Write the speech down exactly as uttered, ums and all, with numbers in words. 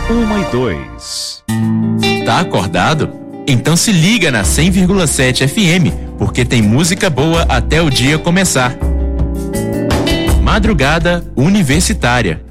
uma e dois. Tá acordado? Então se liga na cem vírgula sete F M, porque tem música boa até o dia começar. Madrugada Universitária.